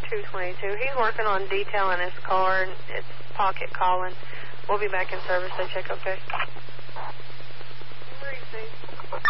222. He's working on detailing his car, and it's pocket calling. We'll be back in service, so check, okay?